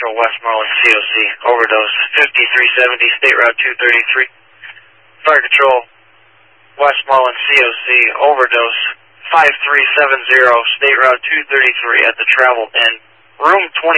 Control, Westmoreland, COC, overdose, 5370, State Route 233. Fire Control, Westmoreland, COC, overdose, 5370, State Route 233 at the travel end. Room 20.